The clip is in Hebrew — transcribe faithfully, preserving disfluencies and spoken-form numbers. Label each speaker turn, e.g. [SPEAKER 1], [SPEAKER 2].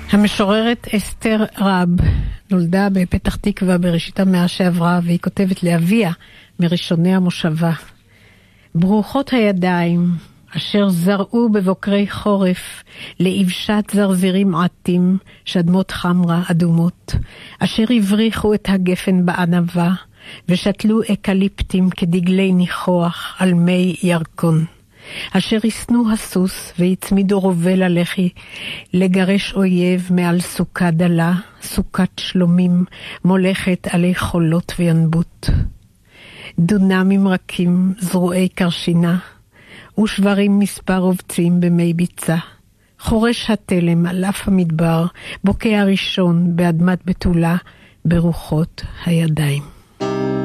[SPEAKER 1] המשוררת אסתר רב נולדה בפתח תקווה בראשית המאה שעברה, והיא כותבת לאביה מראשוני המושבה. ברוכות הידיים אשר זרעו בבוקרי חורף לאבשת זרזירים עטים שדמות חמרה אדומות, אשר הבריחו את הגפן בענבה ושתלו אקליפטים כדגלי ניחוח על מי ירקון, אשר יסנו הסוס ויצמידו רובה ללחי לגרש אויב מעל סוכה דלה, סוכת שלומים מולכת עלי חולות וינבוט. דונמים רכים זרועי קרשינה ושברים מספר עובצים במי ביצה, חורש התלם על אף המדבר, בוקע ראשון באדמת בתולה ברוחות הידיים.